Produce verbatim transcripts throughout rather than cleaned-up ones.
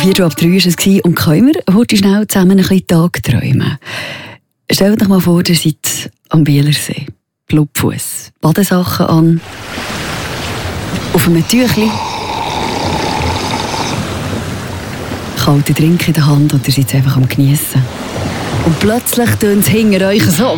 Vier ab drei war es und können wir heute schnell zusammen ein bisschen Tag träumen. Stellt euch mal vor, ihr seid am Bielersee. Blutfuss, Badesachen an, auf einem Tüchli, kalten Drink in der Hand und ihr seid einfach am Geniessen. Und plötzlich tönt es hinter euch so.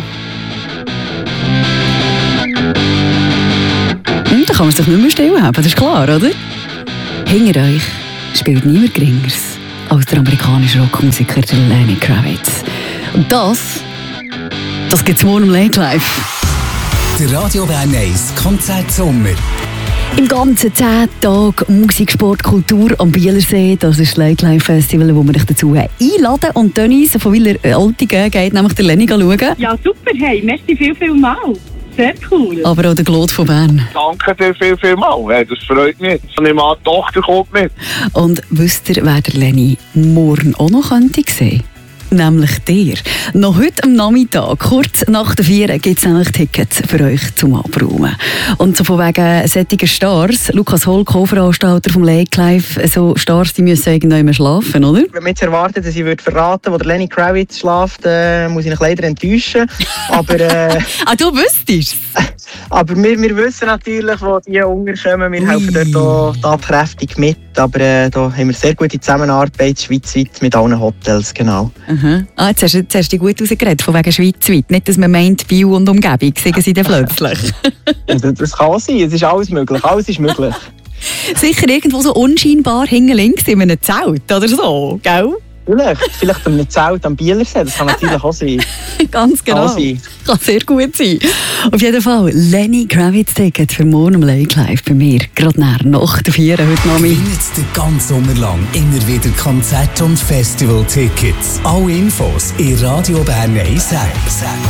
Hm, da kann man sich nicht mehr still haben, das ist klar, oder? Hinter euch spielt niemand Geringeres als der amerikanische Rockmusiker Lenny Kravitz. Und das, das gibt's morgen im Late Life. Der Radio Bern eins Konzert Sommer. Im ganzen zehn Tage Musik, Sport, Kultur am Bielersee. Das ist das Late Life Festival, wo wir dich dazu einladen. Und Dennis von Willer Altigen geht nämlich der Lenny schauen. Ja, super. Hey, merci viel, viel mal. Sehr cool. Aber auch der Claude von Bern. Danke dir viel, viel mal. Das freut mich. Meine Mann, die Tochter kommt mit. Und wisst ihr, wer der Lenny morgen auch noch könnte sehen? Nämlich dir. Noch heute am Nachmittag, kurz nach der vier, gibt es nämlich Tickets für euch zum Abräumen. Und so von wegen solcher Stars, Lukas Holl, Co-Veranstalter vom Late Life, so Stars, die müssen irgendwann schlafen, oder? Wenn man jetzt erwartet, dass ich würde verraten, wo der Lenny Kravitz schläft, äh, muss ich mich leider enttäuschen. Aber, äh, ah, du wüsstest aber wir, wir wissen natürlich, wo die unterkommen. Wir helfen dort auch, da kräftig mit. Aber äh, da haben wir sehr gute Zusammenarbeit schweizweit mit allen Hotels, genau. Aha. Ah, jetzt hast, du, jetzt hast du dich gut rausgeredet, von wegen schweizweit. Nicht, dass man meint, Bio und Umgebung, sagen sie dann plötzlich. Das kann sein, es ist alles möglich, alles ist möglich. Sicher irgendwo so unscheinbar hinten links in einem Zelt oder so, gell? Vielleicht, vielleicht an einem Zelt am Bielersee, das kann natürlich auch sein. Ganz genau. Kann, sein. Kann sehr gut sein. Auf jeden Fall, Lenny Kravitz Ticket für morgen im Late Life bei mir. Gerade nach nach der vier heute Nachmittag. Gewinnt den ganzen Sommer lang immer wieder Konzert- und Festival-Tickets. Alle Infos in Radio Bern eins.